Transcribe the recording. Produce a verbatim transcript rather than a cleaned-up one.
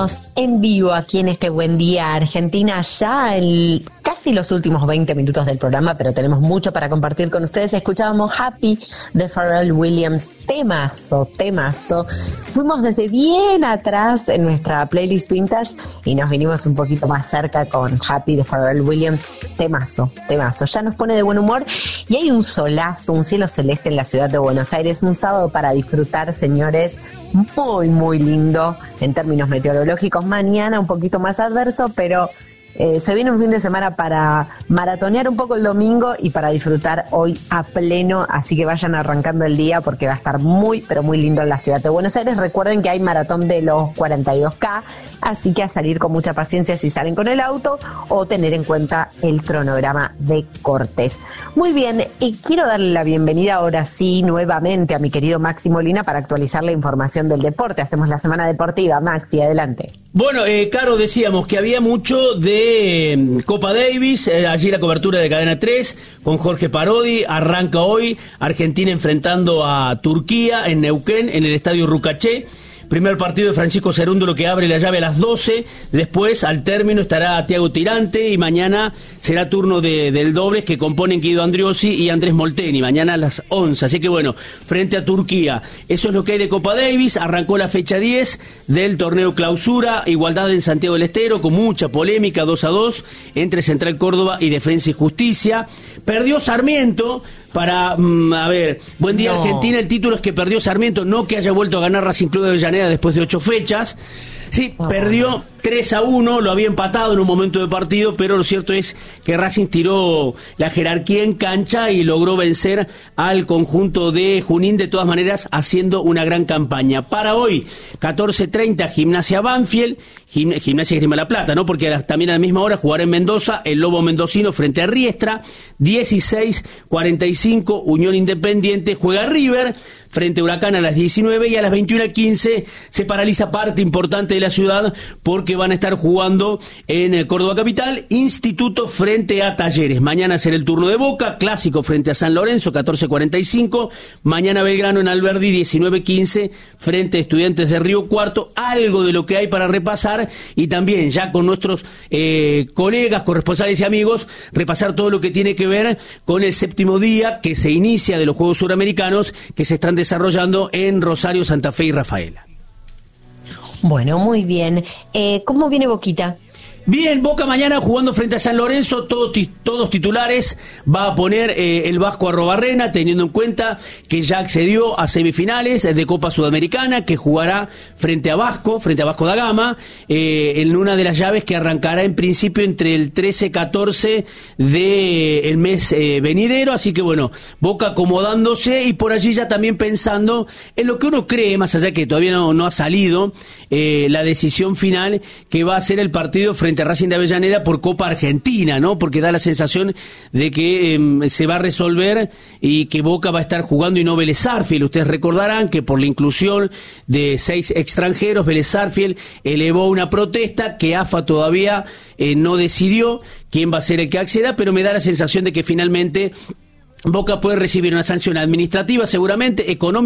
Seguimos en vivo aquí en este Buen Día Argentina, ya en casi los últimos veinte minutos del programa, pero tenemos mucho para compartir con ustedes. Escuchábamos Happy de Pharrell Williams, temazo, temazo. Fuimos desde bien atrás en nuestra playlist vintage y nos vinimos un poquito más cerca con Happy de Pharrell Williams, temazo, temazo. Ya nos pone de buen humor y hay un solazo, un cielo celeste en la ciudad de Buenos Aires, un sábado para disfrutar, señores, muy, muy lindo en términos meteorológicos. Mañana un poquito más adverso, pero eh, se viene un fin de semana para maratonear un poco el domingo y para disfrutar hoy a pleno, así que vayan arrancando el día porque va a estar muy, pero muy lindo en la ciudad de Buenos Aires. Recuerden que hay maratón de los cuarenta y dos K, así que a salir con mucha paciencia si salen con el auto o tener en cuenta el cronograma de cortes. Muy bien, y quiero darle la bienvenida ahora sí nuevamente a mi querido Maxi Molina para actualizar la información del deporte. Hacemos la semana deportiva. Maxi, adelante. Bueno, eh, Caro, decíamos que había mucho de eh, Copa Davis, eh, allí la cobertura de Cadena tres con Jorge Parodi. Arranca hoy Argentina enfrentando a Turquía en Neuquén, en el estadio Rucaché. Primer partido de Francisco Cerúndolo, que abre la llave a las doce. Después, al término, estará Thiago Tirante y mañana será turno de, del dobles que componen Guido Andriossi y Andrés Molteni. Mañana a las once. Así que bueno, frente a Turquía. Eso es lo que hay de Copa Davis. Arrancó la fecha diez del torneo Clausura. Igualdad en Santiago del Estero con mucha polémica, dos a dos entre Central Córdoba y Defensa y Justicia. Perdió Sarmiento. Para, um, a ver, Buen Día no. Argentina, el título es que perdió Sarmiento, no que haya vuelto a ganar Racing Club de Avellaneda después de ocho fechas. Sí, oh. perdió tres a uno, lo había empatado en un momento de partido, pero lo cierto es que Racing tiró la jerarquía en cancha y logró vencer al conjunto de Junín, de todas maneras haciendo una gran campaña. Para hoy, catorce treinta, Gimnasia Banfield, Gim, Gimnasia Esgrima La Plata, ¿no? Porque a la, también a la misma hora jugará en Mendoza el Lobo Mendocino frente a Riestra. Dieciséis cuarenta y cinco, Unión Independiente juega River frente a Huracán a las diecinueve, y a las veintiuna quince se paraliza parte importante de la ciudad porque van a estar jugando en Córdoba Capital, Instituto frente a Talleres. Mañana será el turno de Boca, Clásico frente a San Lorenzo, catorce cuarenta y cinco. Mañana Belgrano en Alberdi, diecinueve quince, frente a Estudiantes de Río Cuarto. Algo de lo que hay para repasar, y también ya con nuestros eh, colegas, corresponsales y amigos, repasar todo lo que tiene que ver con el séptimo día que se inicia de los Juegos Suramericanos que se están desarrollando en Rosario, Santa Fe y Rafaela. Bueno, muy bien. Eh, ¿Cómo viene Boquita? Bien, Boca mañana jugando frente a San Lorenzo, todos, todos titulares. Va a poner eh, el Vasco Arrobarrena, teniendo en cuenta que ya accedió a semifinales de Copa Sudamericana, que jugará frente a Vasco, frente a Vasco da Gama, eh, en una de las llaves que arrancará en principio entre el trece catorce del mes eh, venidero. Así que bueno, Boca acomodándose y por allí ya también pensando en lo que uno cree, más allá que todavía no, no ha salido eh, la decisión final, que va a ser el partido frente a Racing de Avellaneda por Copa Argentina, ¿no? Porque da la sensación de que eh, se va a resolver y que Boca va a estar jugando y no Vélez Sarsfield. Ustedes recordarán que por la inclusión de seis extranjeros, Vélez Sarsfield elevó una protesta que A F A todavía eh, no decidió quién va a ser el que acceda, pero me da la sensación de que finalmente Boca puede recibir una sanción administrativa, seguramente económica,